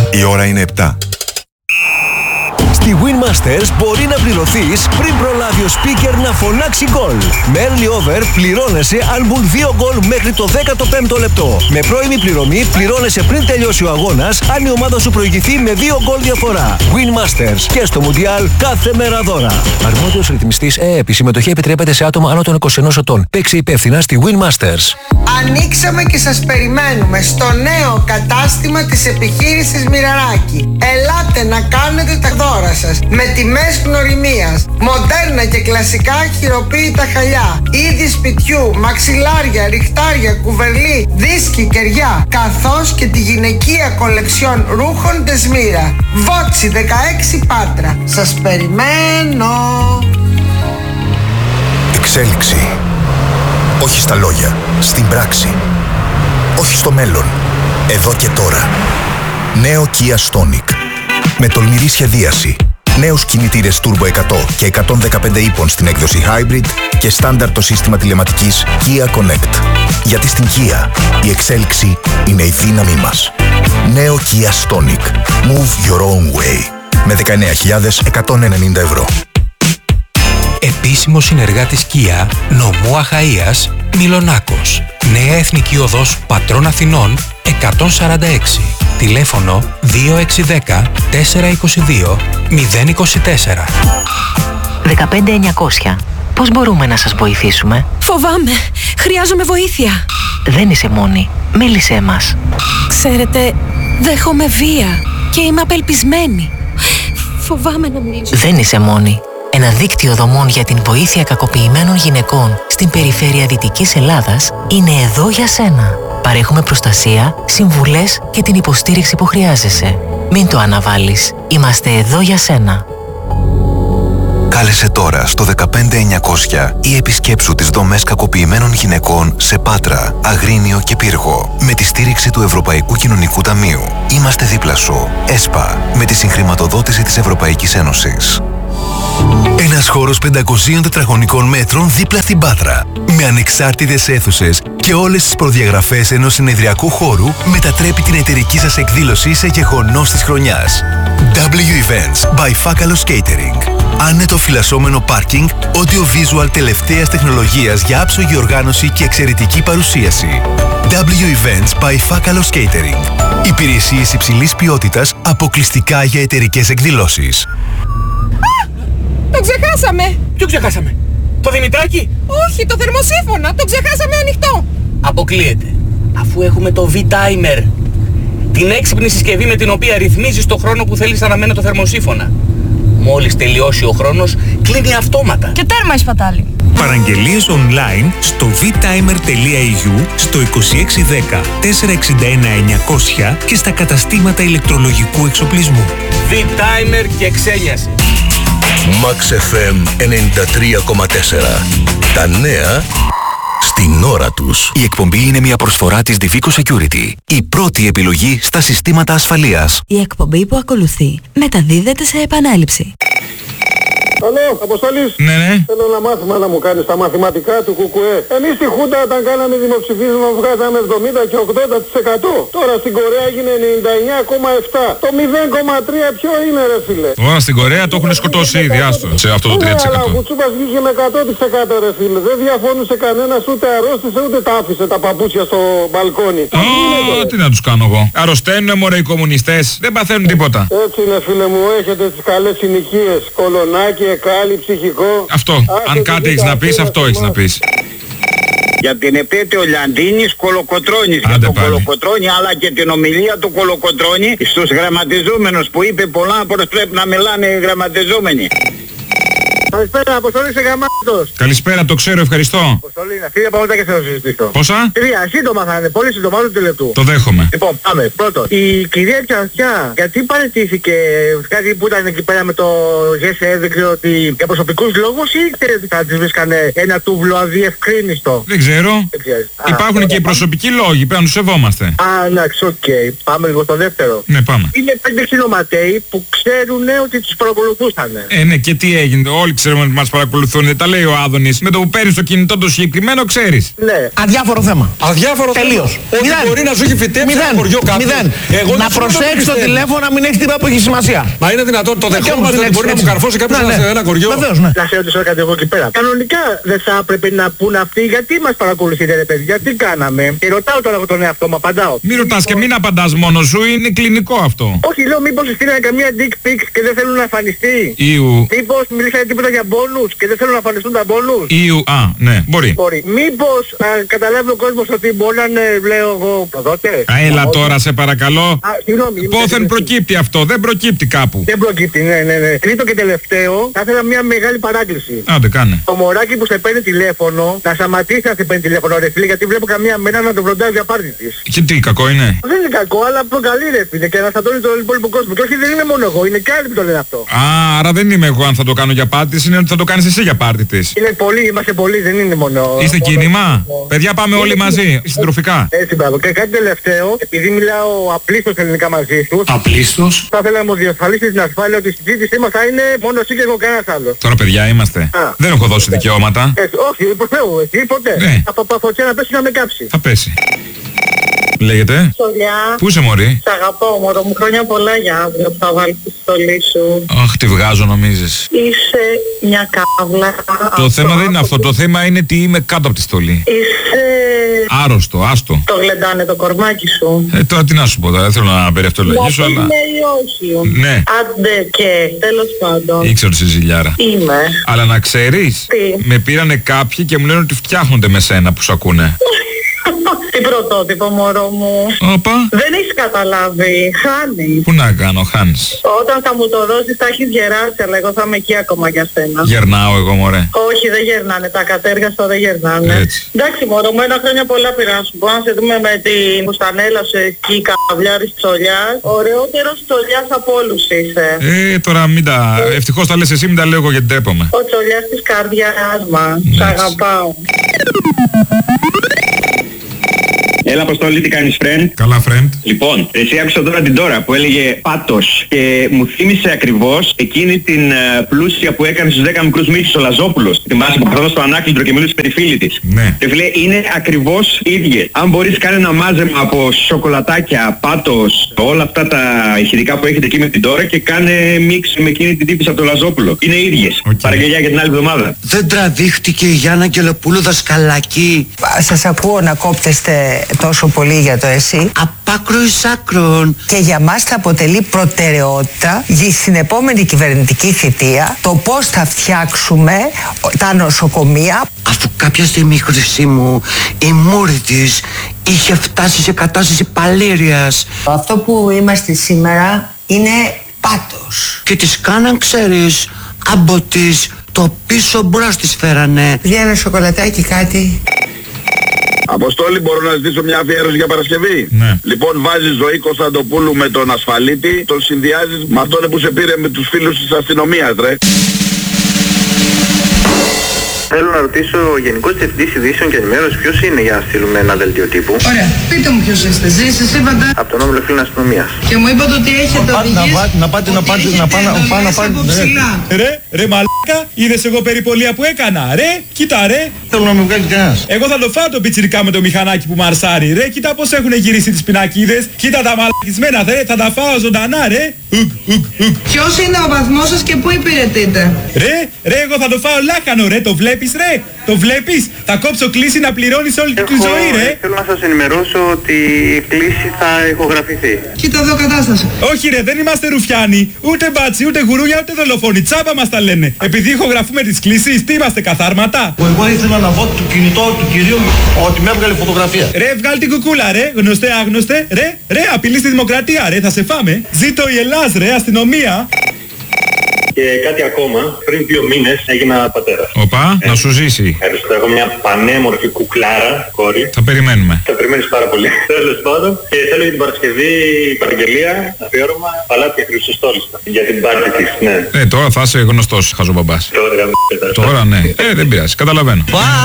Η ώρα είναι 7. Στη Winmasters μπορεί να πληρωθείς πριν προλάβει ο speaker να φωνάξει γκολ. Με early over πληρώνεσαι αν μπουν 2 γκολ μέχρι το 15ο λεπτό. Με πρώιμη πληρωμή πληρώνεσαι πριν τελειώσει ο αγώνας αν η ομάδα σου προηγηθεί με 2 γκολ διαφορά. Winmasters και στο Μουντιάλ κάθε μέρα δώρα. Αρμόδιος ρυθμιστής ΕΕΠ. Η συμμετοχή επιτρέπεται σε άτομα άνω των 21 ετών. Παίξε υπεύθυνα στη Winmasters. Ανοίξαμε και σας περιμένουμε στο νέο κατάστημα της επιχείρησης Μοιραράκη. Ελάτε να κάνετε τα δώρα σας με τιμές γνωριμίας, μοντέρνα και κλασικά χειροποίητα χαλιά, είδη σπιτιού, μαξιλάρια, ριχτάρια, κουβερλί, δίσκοι, κεριά, καθώς και τη γυναικεία κολεξιόν ρούχων Δεσμύρα. Βότσι 16 Πάτρα. Σας περιμένω. Εξέλιξη. Όχι στα λόγια, στην πράξη. Όχι στο μέλλον, εδώ και τώρα. Νέο Kia Stonic. Με τολμηρή σχεδίαση. Νέους κινητήρες Turbo 100 και 115 ύπων στην έκδοση Hybrid και στάνταρ το σύστημα τηλεματικής Kia Connect. Γιατί στην Kia η εξέλιξη είναι η δύναμή μας. Νέο Kia Stonic. Move your own way. Με 19.190 ευρώ. Επίσημος συνεργάτης Kia, νομού Αχαΐας, Μιλονάκος. Νέα Εθνική Οδός Πατρών Αθηνών 146. Τηλέφωνο 2610 422 024. 15900. Πώς μπορούμε να σας βοηθήσουμε? Φοβάμαι. Χρειάζομαι βοήθεια. Δεν είσαι μόνη. Μίλησέ μας. Ξέρετε, δέχομαι βία και είμαι απελπισμένη. Φοβάμαι να μιλήσω. Δεν είσαι μόνη. Ένα δίκτυο δομών για την βοήθεια κακοποιημένων γυναικών στην περιφέρεια Δυτικής Ελλάδας είναι εδώ για σένα. Παρέχουμε προστασία, συμβουλές και την υποστήριξη που χρειάζεσαι. Μην το αναβάλεις. Είμαστε εδώ για σένα. Κάλεσε τώρα στο 15900 ή επισκέψου τις δομές κακοποιημένων γυναικών σε Πάτρα, Αγρίνιο και Πύργο με τη στήριξη του Ευρωπαϊκού Κοινωνικού Ταμείου. Είμαστε δίπλα σου. ΕΣΠΑ, με τη συγχρηματοδότηση της Ευρωπαϊκής Ένωσης. Ένας χώρος 500 τετραγωνικών μέτρων δίπλα στην Πάτρα. Με ανεξάρτητες αίθουσες και όλες τις προδιαγραφές ενός συνεδριακού χώρου μετατρέπει την εταιρική σας εκδήλωση σε γεγονός της χρονιάς. W Events by Fakalos Catering. Άνετο φυλασσόμενο πάρκινγκ, audio-visual τελευταίας τεχνολογίας για άψογη οργάνωση και εξαιρετική παρουσίαση. W Events by Fakalos Catering. Υπηρεσίες υψηλής ποιότητας αποκλειστικά για εταιρικές εκδηλώσεις. Το ξεχάσαμε! Ποιο ξεχάσαμε? Το Δημητράκη? Όχι, το θερμοσύφωνα! Το ξεχάσαμε ανοιχτό! Αποκλείεται. Αφού έχουμε το V-Timer. Την έξυπνη συσκευή με την οποία ρυθμίζεις το χρόνο που θέλεις να αναμένει το θερμοσύφωνα. Μόλις τελειώσει ο χρόνος, κλείνει αυτόματα. Και τέρμα η σπατάλη. Παραγγελίες online στο vtimer.eu, στο 2610 461 900 και στα καταστήματα ηλεκτρολογικού εξοπλισμού. V-Timer και ξένιασε. Max FM 93,4. Τα νέα στην ώρα τους. Η εκπομπή είναι μια προσφορά της Divico Security, η πρώτη επιλογή στα συστήματα ασφαλείας. Η εκπομπή που ακολουθεί μεταδίδεται σε επανάληψη. Αλό, Αποστολής. Ναι. Θέλω ένα μάθημα να μου κάνεις τα μαθηματικά του Κουκουέ. Εμείς στη Χούντα όταν κάναμε δημοψηφίσμα βγάζαμε 70 και 80%. Τώρα στην Κορέα έγινε 99,7. Το 0,3 ποιο είναι ρε φίλε? Τώρα στην Κορέα το έχουν σκοτώσει ήδη, άστο, σε αυτό το 3%. Ναι, αλλά ο Κουτσούπας βγήκε με 100% ρε φίλε. Δεν διαφώνησε κανένας, ούτε αρρώστησε, ούτε τα άφησε τα παπούτσια στο μπαλκόνι. Τι να τους κάνω εγώ? Αρρωσταίνουνε μωρέ οι κομμουνιστές, δεν παθαίνουν τίποτα. Έτσι είναι φίλε μου, έχετε τις καλές συνοικίες. Κολονάκι, Εκάλη, ψυχικό. Αυτό. Αν κάτι έχεις να πεις, αυτό έχεις να πεις. Για την επέτειο Λιαντίνης Κολοκοτρώνης. Για τον Κολοκοτρώνη, αλλά και την ομιλία του Κολοκοτρώνη στους γραμματιζόμενους που είπε πολλά πως πρέπει να μιλάνε οι γραμματιζόμενοι. Καλησπέρα, Αποστολή σε γαμάτος. Καλησπέρα, το ξέρω, ευχαριστώ. Αποστολή, φίλε παγωτά και θέλω να συζητήσω. Πόσα? 3, σύντομα θα είναι, πολύ σύντομα, άλλο 2 λεπτού. Το δέχομαι. Λοιπόν, πάμε. Πρώτο, η κυρία Τσαρθιά, γιατί παραιτήθηκε? Κάτι που ήταν εκεί πέρα με το ΓΕΣΕ, δεν ξέρω ότι για προσωπικούς λόγους ή ξέρετε ότι θα της βρίσκανε ένα τούβλο αδιευκρίνιστο? Δεν ξέρω. Υπάρχουν και οι προσωπικοί λόγοι, πρέπει να τους σεβόμαστε. Α, εντάξει, οκ. Πάμε λίγο στο δεύτερο. Ναι, πάμε. Είναι 5 ξυλωματέοι που ξέρουν ότι τους παρακολουθούσαν. Ναι, και τι έγινε, όλοι ξέρουν ξέρουμε ότι μας παρακολουθούν. Δεν τα λέει ο Άδωνης. Με το που παίρνεις το κινητό το συγκεκριμένο, ξέρεις. Ναι. Αδιάφορο θέμα. Αδιάφορο τελείως. Ότι μπορεί να σου έχει φυτέψει ένα χωριό κάποιο. Να προσέξεις το τηλέφωνο να μην έχει τίποτα που έχει σημασία. Μα είναι δυνατόν, το δεχόμαστε ότι μπορεί να μου καρφώσει κάποιος σε ένα χωριό. Βεβαίως, ναι. Να σε ρωτήσω κάτι εγώ εκεί πέρα. Κανονικά δεν θα έπρεπε να πούν αυτοί γιατί μας παρακολουθείτε, ρε παιδιά, τι κάναμε. Και ρωτάω τώρα εγώ τον εαυτό μου, απαντάω. Μην ρωτάς και μην απαντάς μόνος σου, είναι κλινικό αυτό. Όχι, λέω μήπως στείλανε καμία dick pics και δεν θέλουν να εμφανιστεί. Ιου. Μήπως μιλήσανε τίποτα για μπόνους και δεν θέλουν να εμφανιστούν τα μπόνους. Ιου, α, ναι, μπορεί. Μήπως καταλάβει ο κόσμος ότι μπορεί να είναι, λέω εγώ, προδότες. Έλα τώρα, σε παρακαλώ. Πόθεν προκύπτει αυτό, δεν προκύπτει κάπου. Δεν προκύπτει, ναι. Τρίτο και τελευταίο, θα ήθελα μια μεγάλη παράκληση. Άντε, κάνε. Το μωράκι που σε παίρνει τηλέφωνο, να σταματήσει να σε παίρνει τηλέφωνο, ρε φίλε, γιατί βλέπω καμία μέρα να το βροντάει για πάρτι της. Και τι, κακό είναι? Δεν είναι κακό, αλλά προκαλεί, ρε φίλε, και να στατώνει τον υπόλοιπο κόσμο. Και όχι, δεν είναι μόνο εγώ, είναι και άλλοι που το λένε αυτό. Α, άρα δεν είμαι εγώ αν θα το κάνω για πάρτι της, είναι ότι θα το κάνεις εσύ για πάρτι της. Είναι πολλοί, είμαστε πολλοί, δεν είναι μόνο. Είστε κίνημα? Παιδιά, πάμε όλοι μαζί, συντροφικά. Έτσι, μπράβο. Και κάτι τελευταίο, επειδή μιλάω απλίστως ελληνικά μαζί σου. Απλίστως? Θα ήθελα να μου διασφαλίσεις την ασφάλεια ότι η συζήτησή μας θα είναι μόνο εσύ και εγώ, κανένας άλλος. Τώρα, παιδιά, είμαστε. Δεν έχω δώσει δικαιώματα. Όχι, προς Θεού, εσύ ποτέ. Ναι. Από τα φωτιά να πέσει να με κάψει. Θα πέσει. Λέγεται. Σολιά. Πού είσαι, μωρή? Σ' αγαπώ, μωρό μου, χρόνια πολλά για αύριο που θα βάλεις τη στολή σου. Αχ, τη βγάζω, νομίζεις? Είσαι μια κάβλα. Το θέμα δεν είναι αυτό. Το θέμα είναι τι είμαι κάτω από τη στολή. Είσαι... Άρρωστο, άστο. Το γλεντάνε το κορμάκι σου. Τώρα τι να σου πω, δεν θέλω να περιευτολογήσω, αλλά... Ναι ή όχι. Ναι. Άντε και, τέλος πάντων. Ήξερα ότι είσαι ζηλιάρα. Είμαι. Αλλά να ξέρεις, με πήρανε κάποιοι και μου λένε ότι φτιάχνονται με σένα που σ' ακούνε. Τι πρωτότυπο, μωρό μου. Όπα. Δεν έχεις καταλάβει. Χάνεις. Πού να κάνω, χάνεις. Όταν θα μου το δώσεις θα έχεις γεράσει, αλλά εγώ θα είμαι εκεί ακόμα για σένα. Γερνάω εγώ, μωρέ. Όχι, δεν γερνάνε. Τα κατέργαστα δεν γερνάνε. Έτσι. Εντάξει, μωρό μου, ένα χρόνια πολλά πειρά σου. Μπορώ να σε δούμε με την Κουστανέλα σου εκεί, καβλιάρης Τσολιάς. Ωραιότερος Τσολιάς από όλους είσαι. Τώρα μην τα... Ευτυχώς τα λες εσύ, μην τα λέω εγώ γιατί τρέπομαι. Ο Τσολιάς της καρδιάς μας. Σ' αγαπάω. Έλα, Αποστόλη, τι κάνεις, friend? Καλά, friend. Λοιπόν, εσύ άκουσα τώρα την Τώρα που έλεγε πάτος και μου θύμισε ακριβώς εκείνη την πλούσια που έκανε στους 10 μικρούς μύθους ο Λαζόπουλος. Την βάση που καθόταν στο ανάκλητρο και μιλούσε περί φίλη της. Ναι. Και φίλε, είναι ακριβώς ίδιες. Αν μπορείς κάνε ένα μάζεμα από σοκολατάκια, πάτος, όλα αυτά τα ηχητικά που έχετε εκεί με την Τώρα και κάνε μίξ με εκείνη την τύπησα από το Λαζόπουλο. Είναι ίδιες. Παραγγελιά για την άλλη εβδομάδα. Δεν τραβήχτηκε η Γιάννα Αγγελοπούλου δασκαλάκι? Σας ακούω να κόπτεστε τόσο πολύ για το εσύ. Απ' άκρο εις άκρον. Και για μας θα αποτελεί προτεραιότητα στην επόμενη κυβερνητική θητεία το πώς θα φτιάξουμε τα νοσοκομεία. Αφού κάποια στιγμή, Χρυσή μου, η μούρη της είχε φτάσει σε κατάσταση παλήριας. Αυτό που είμαστε σήμερα είναι πάτος. Και τις κάναν, ξέρεις, από τις το πίσω μπρος της φέρανε. Για ένα σοκολατάκι κάτι. Αποστόλη, μπορώ να ζητήσω μια αφιέρωση για Παρασκευή? Ναι. Λοιπόν, βάζεις Ζωή Κωνσταντοπούλου με τον ασφαλίτη, τον συνδυάζεις με αυτόν που σε πήρε με τους φίλους της αστυνομίας, ρε. Θέλω να ρωτήσω ο Γενικός Διευθυντής Ειδήσεων και Ενημέρωσης ποιος είναι για να στείλουμε ένα δελτίο τύπου. Ωραία, πείτε μου ποιος είστε. Εσείς είπατε. Από τον Όμιλο Φίλων Αστυνομίας. Και μου είπατε ότι έχετε οδηγίες. Να πάτε από ψηλά. Ρε μαλάκα, είδες εγώ περιπολία που έκανα, ρε, κοίτα ρε. Θέλω να με βγάλει κανένας. Εγώ θα το φάω το πιτσιρικά με το μηχανάκι που μαρσάρει, ρε, κοίτα πως έχουν γυρίσει τις πινακίδες, κοίτα τα μαλακισμένα, ρε, θα τα φάω ζωντανά, ρε. Ποιος είναι ο βαθμός σας και πού υπηρετείτε? Ρε, εγώ θα το φάω λάχανο, ρε, το βλέπεις, ρε, το βλέπεις, θα κόψω κλίση να πληρώνεις όλη τη ζωή, ρε. Θέλω να σας ενημερώσω ότι η κλήση θα ηχογραφηθεί. Κοίτα εδώ κατάσταση. Όχι ρε, δεν είμαστε ρουφιάνοι, ούτε μπάτσι, ούτε γουρούνια, ούτε δολοφόνοι, τσάμπα μας τα λένε. Επειδή ηχογραφούμε τις κλήσεις, τι είμαστε, καθάρματα? Εγώ ήθελα να δω το κινητό του κυρίου ότι με έβγαλε φωτογραφία. Ρε, βγάλ την κουκούλα, ρε, γνωστέ, άγνωστε, ρε, απειλή στη δημοκρατία, ρε, θα σε φάμε. Ζήτω η Ελλάς, ρε, αστυνομία. Και κάτι ακόμα, πριν 2 μήνες έγινα πατέρας. Οπα, να σου ζήσει. Ευχαριστώ, έχω μια πανέμορφη κουκλάρα, κόρη. Θα περιμένουμε. Θα περιμένεις πάρα πολύ. Τέλος πάντων. Και θέλω για την Παρασκευή παραγγελία, αφιέρωμα, παλάτια Χρυσοστόλιστα. Για την πάρτι της, ναι. Τώρα θα είσαι γνωστός χαζομπαμπάς. Τώρα ναι. Δεν πειράζει, καταλαβαίνω.